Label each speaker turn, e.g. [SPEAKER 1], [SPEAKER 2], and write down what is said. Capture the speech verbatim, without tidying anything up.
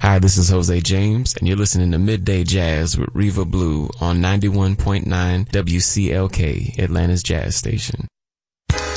[SPEAKER 1] Hi, this is Jose James, and you're listening to Midday Jazz with Reva Blue on ninety-one point nine W C L K, Atlanta's jazz station.